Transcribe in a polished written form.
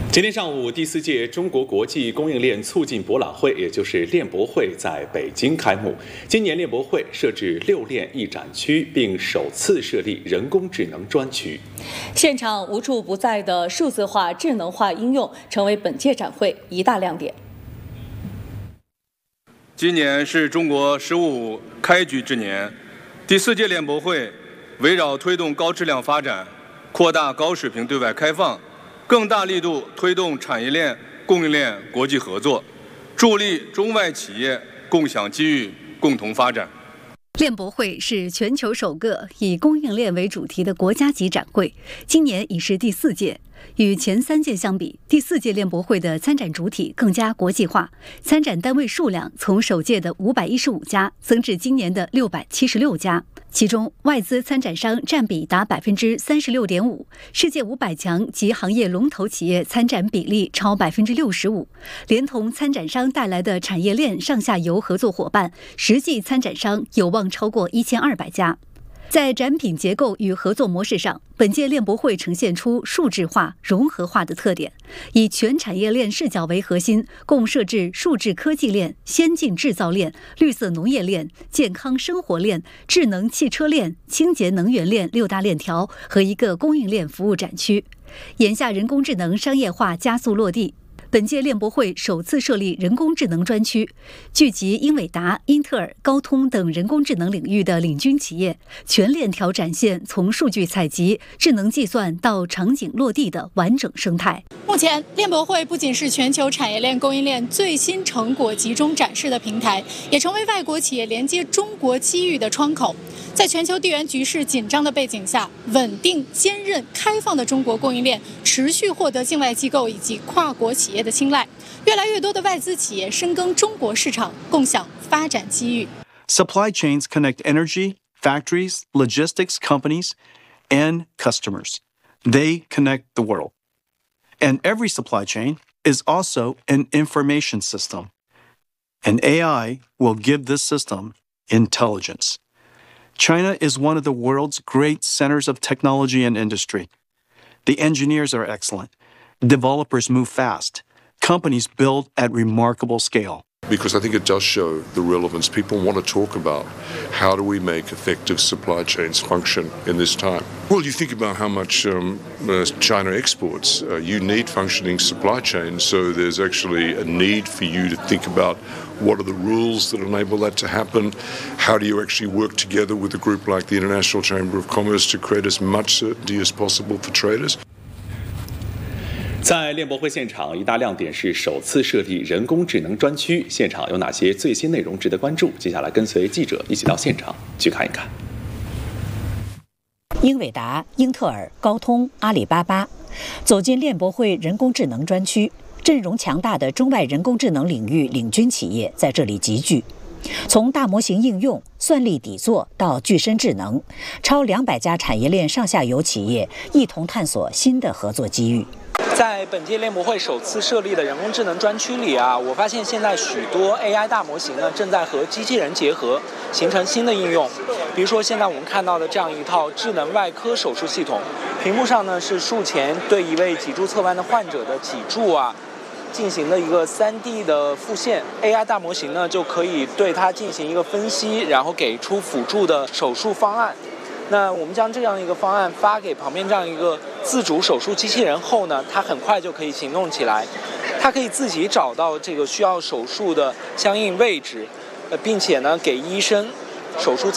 今天上午，第4届中国国际供应链促进博览会，也就是链博会在北京开幕。今年链博会设置6链1展区，并首次设立人工智能专区。 现场无处不在的数字化、智能化应用，成为本届展会一大亮点。 今年是中国“十五”开局之年，第4届链博会围绕推动高质量发展、扩大高水平对外开放，更大力度推动产业链、供应链国际合作，助力中外企业共享机遇、共同发展。 链博会是全球首个以供应链为主题的国家级展会，今年已是第4届。与前3届相比，第4届链博会的参展主体更加国际化，参展单位数量从首届的515家增至今年的676家。其中，外资参展商占比达36.5%，世界500强及行业龙头企业参展比例超65%，连同参展商带来的产业链上下游合作伙伴，实际参展商有望超过1200家。在展品结构与合作模式上，本届链博会呈现出数字化、融合化的特点，以全产业链视角为核心，共设置数字科技链、先进制造链、绿色农业链、健康生活链、智能汽车链、清洁能源链6大链条和一个供应链服务展区。眼下人工智能商业化加速落地，本届链博会首次设立人工智能专区，聚集英伟达、英特尔、高通等人工智能领域的领军企业，全链条展现从数据采集、智能计算到场景落地的完整生态。 目前，链博会不仅是全球产业链供应链最新成果集中展示的平台，也成为外国企业连接中国机遇的窗口。在全球地缘局势紧张的背景下，稳定、坚韧、开放的中国供应链持续获得境外机构以及跨国企业的青睐，越来越多的外资企业深耕中国市场，共享发展机遇。 Supply chains connect energy, factories, logistics companies, and customers. They connect the world. And every supply chain is also an information system. And AI will give this system intelligence. China is one of the world's great centers of technology and industry. The engineers are excellent. Developers move fast. Companies build at remarkable scale. Because I think it does show the relevance. People want to talk about how do we make effective supply chains function in this time. Well, you think about how much China exports. You need functioning supply chains, so there's actually a need for you to think about what are the rules that enable that to happen. How do you actually work together with a group like the International Chamber of Commerce to create as much certainty as possible for traders? 在链博会现场，一大亮点是首次设立人工智能专区。现场有哪些最新内容值得关注？接下来跟随记者一起到现场去看一看。 英伟达、英特尔、高通、阿里巴巴走进链博会人工智能专区，阵容强大的中外人工智能领域领军企业在这里集聚。从大模型应用、算力底座到具身智能，超200家产业链上下游企业一同探索新的合作机遇。 在本届链博会首次设立的人工智能专区里我发现现在许多 AI 大模型呢正在和机器人结合，形成新的应用。比如说现在我们看到的这样一套智能外科手术系统，屏幕上呢是术前对一位脊柱侧弯的患者的脊柱进行了一个3D 的复现 ，AI 大模型呢就可以对它进行一个分析，然后给出辅助的手术方案。那我们将这样一个方案发给旁边这样一个自主手术机器人后呢，它很快就可以行动起来，它可以自己找到这个需要手术的相应位置，并且呢给医生手术